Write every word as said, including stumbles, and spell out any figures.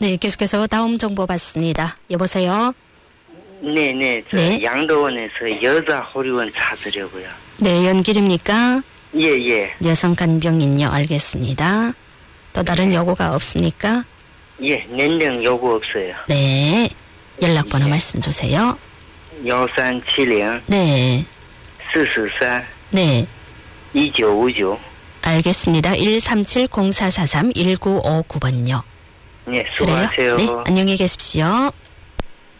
네, 계속해서 다음 정보 받습니다. 여보세요? 네네, 저 네. 양도원에서 여자 호리원 찾으려고요. 네, 연길입니까? 예, 예. 여성 간병인요, 알겠습니다. 또 다른 요구가 없습니까? 예,年龄 요구 없어요. 네, 연락번호 예. 말씀 주세요. 영삼칠零 네, 사사삼 네, 이구오구. 알겠습니다. 일삼칠 공사사삼 일구오구 번요. 네, 그래요? 수고하세요. 네, 안녕히 계십시오.